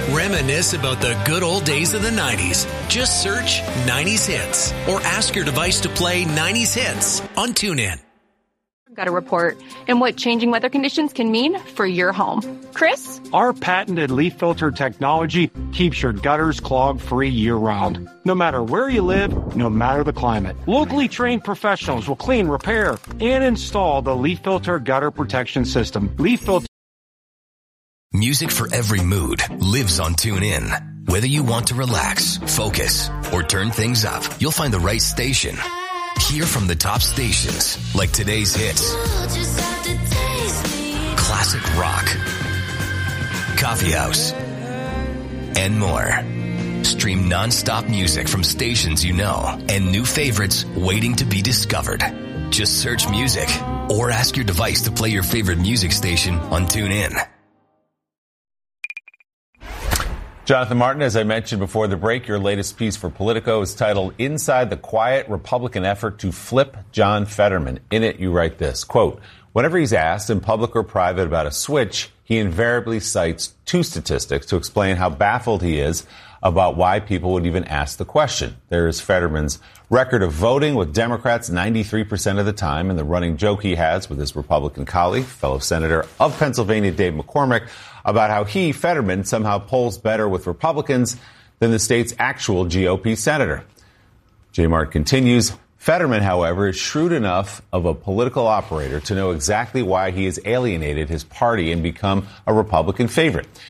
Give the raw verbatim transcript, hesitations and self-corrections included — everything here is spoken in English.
Reminisce about the good old days of the nineties. Just search nineties Hits or ask your device to play nineties Hits on TuneIn. Got a report and what changing weather conditions can mean for your home. Chris? Our patented leaf filter technology keeps your gutters clog-free year-round. No matter where you live, no matter the climate. Locally trained professionals will clean, repair, and install the leaf filter gutter protection system. Leaf filter. Music for every mood lives on TuneIn. Whether you want to relax, focus, or turn things up, you'll find the right station. Hear from the top stations like today's hits, classic rock, coffee house, and more. Stream non-stop music from stations you know and new favorites waiting to be discovered. Just search music or ask your device to play your favorite music station on TuneIn. Jonathan Martin, as I mentioned before the break, your latest piece for Politico is titled Inside the Quiet Republican Effort to Flip John Fetterman. In it, you write this, quote, whenever he's asked in public or private about a switch, he invariably cites two statistics to explain how baffled he is about why people would even ask the question. There is Fetterman's record of voting with Democrats ninety-three percent of the time and the running joke he has with his Republican colleague, fellow Senator of Pennsylvania, Dave McCormick, about how he, Fetterman, somehow polls better with Republicans than the state's actual G O P senator. J. Mart continues, Fetterman, however, is shrewd enough of a political operator to know exactly why he has alienated his party and become a Republican favorite.